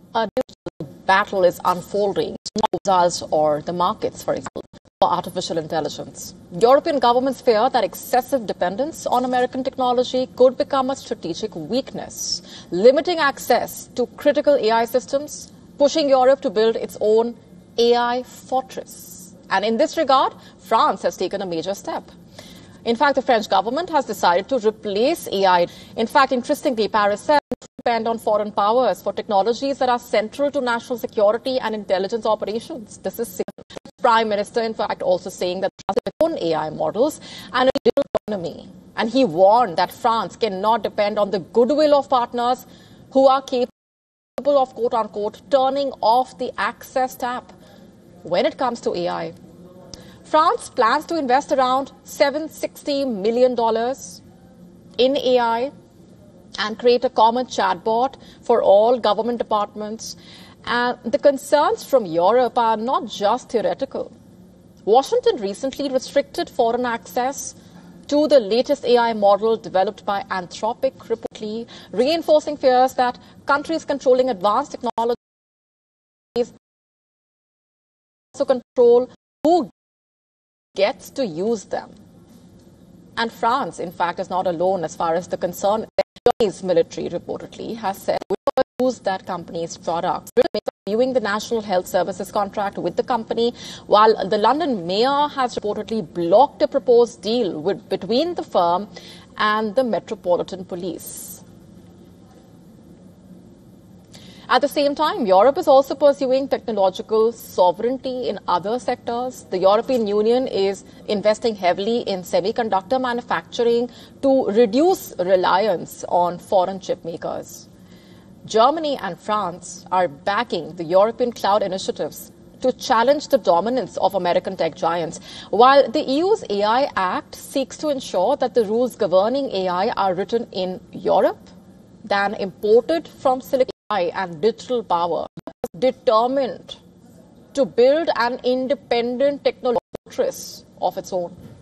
A digital battle is unfolding, not or the markets, for example, for artificial intelligence. European governments fear that excessive dependence on American technology could become a strategic weakness, limiting access to critical AI systems, pushing Europe to build its own AI fortress. And in this regard, France has taken a major step. In fact, the French government has decided to replace AI. In fact, interestingly, Paris said depend on foreign powers for technologies that are central to national security and intelligence operations. This is the Prime Minister, in fact, also saying that France has its own AI models and a digital economy. And he warned that France cannot depend on the goodwill of partners who are capable of, quote-unquote, turning off the access tap when it comes to AI. France plans to invest around $760 million in AI and create a common chatbot for all government departments. And the concerns from Europe are not just theoretical. Washington recently restricted foreign access to the latest AI model developed by Anthropic, reportedly reinforcing fears that countries controlling advanced technologies also control who gets to use them. And France, in fact, is not alone as far as the concern. The Chinese military reportedly has said we will use that company's products. Reviewing the National Health Services contract with the company, while the London mayor has reportedly blocked a proposed deal between the firm and the Metropolitan Police. At the same time, Europe is also pursuing technological sovereignty in other sectors. The European Union is investing heavily in semiconductor manufacturing to reduce reliance on foreign chip makers. Germany and France are backing the European cloud initiatives to challenge the dominance of American tech giants, while the EU's AI Act seeks to ensure that the rules governing AI are written in Europe than imported from Silicon Valley and digital power, determined to build an independent technology fortress of its own.